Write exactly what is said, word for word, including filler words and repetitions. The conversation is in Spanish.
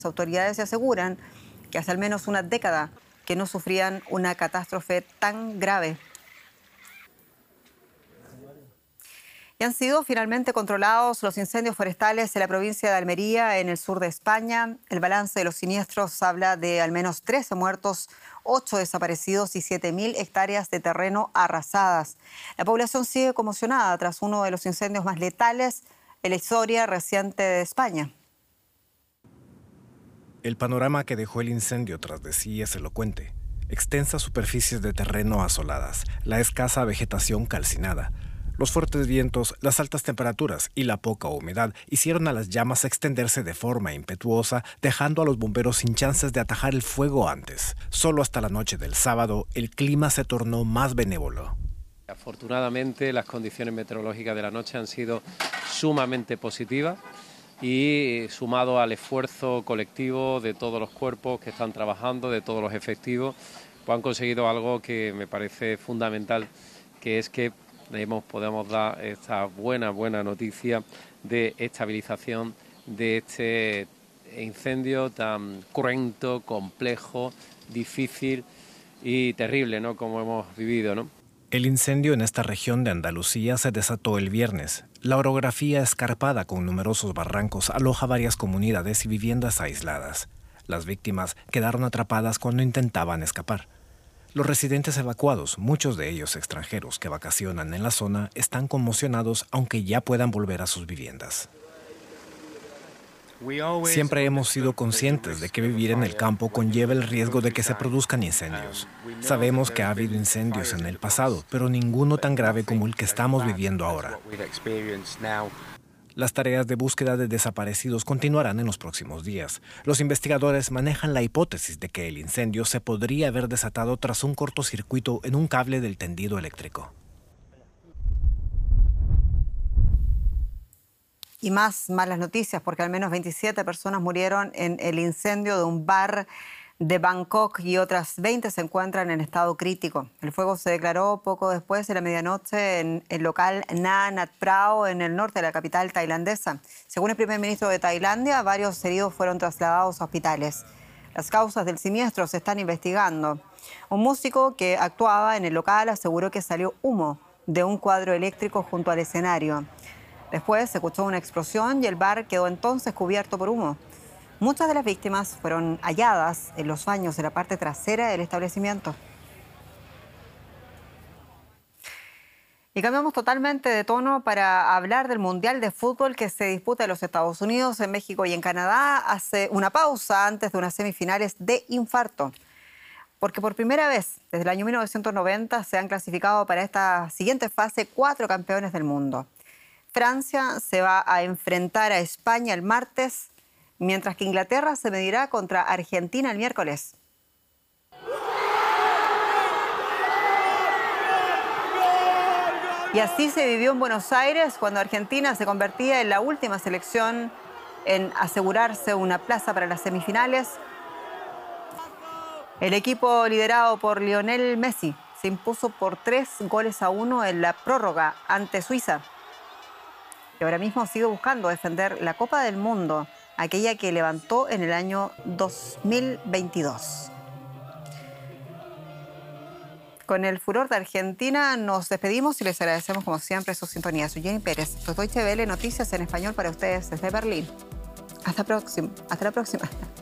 Las autoridades aseguran que hace al menos una década que no sufrían una catástrofe tan grave. Y han sido finalmente controlados los incendios forestales en la provincia de Almería, en el sur de España. El balance de los siniestros habla de al menos trece muertos, ocho desaparecidos y siete mil hectáreas de terreno arrasadas. La población sigue conmocionada tras uno de los incendios más letales en la historia reciente de España. El panorama que dejó el incendio tras de sí es elocuente. Extensas superficies de terreno asoladas, la escasa vegetación calcinada. Los fuertes vientos, las altas temperaturas y la poca humedad hicieron a las llamas extenderse de forma impetuosa, dejando a los bomberos sin chances de atajar el fuego antes. Solo hasta la noche del sábado, el clima se tornó más benévolo. Afortunadamente, las condiciones meteorológicas de la noche han sido sumamente positivas y, sumado al esfuerzo colectivo de todos los cuerpos que están trabajando, de todos los efectivos, pues han conseguido algo que me parece fundamental, que es que Debemos, podemos dar esta buena, buena noticia de estabilización de este incendio tan cruento, complejo, difícil y terrible, ¿no?, como hemos vivido, ¿no? El incendio en esta región de Andalucía se desató el viernes. La orografía escarpada con numerosos barrancos aloja varias comunidades y viviendas aisladas. Las víctimas quedaron atrapadas cuando intentaban escapar. Los residentes evacuados, muchos de ellos extranjeros que vacacionan en la zona, están conmocionados aunque ya puedan volver a sus viviendas. Siempre hemos sido conscientes de que vivir en el campo conlleva el riesgo de que se produzcan incendios. Sabemos que ha habido incendios en el pasado, pero ninguno tan grave como el que estamos viviendo ahora. Las tareas de búsqueda de desaparecidos continuarán en los próximos días. Los investigadores manejan la hipótesis de que el incendio se podría haber desatado tras un cortocircuito en un cable del tendido eléctrico. Y más malas noticias, porque al menos veintisiete personas murieron en el incendio de un bar de Bangkok y otras veinte se encuentran en estado crítico. El fuego se declaró poco después de la medianoche en el local Na Nat Prao, en el norte de la capital tailandesa. Según el primer ministro de Tailandia, varios heridos fueron trasladados a hospitales. Las causas del siniestro se están investigando. Un músico que actuaba en el local aseguró que salió humo de un cuadro eléctrico junto al escenario. Después se escuchó una explosión y el bar quedó entonces cubierto por humo. Muchas de las víctimas fueron halladas en los baños de la parte trasera del establecimiento. Y cambiamos totalmente de tono para hablar del Mundial de Fútbol que se disputa en los Estados Unidos, en México y en Canadá. Hace una pausa antes de unas semifinales de infarto. Porque por primera vez desde el año mil novecientos noventa se han clasificado para esta siguiente fase cuatro campeones del mundo. Francia se va a enfrentar a España el martes, mientras que Inglaterra se medirá contra Argentina el miércoles. Y así se vivió en Buenos Aires cuando Argentina se convertía en la última selección en asegurarse una plaza para las semifinales. El equipo liderado por Lionel Messi se impuso por tres goles a uno en la prórroga ante Suiza. Y ahora mismo sigue buscando defender la Copa del Mundo, aquella que levantó en el año dos mil veintidós. Con el furor de Argentina nos despedimos y les agradecemos como siempre su sintonía. Soy Jenny Pérez, soy Deutsche Welle, noticias en español para ustedes desde Berlín. Hasta, próximo, hasta la próxima.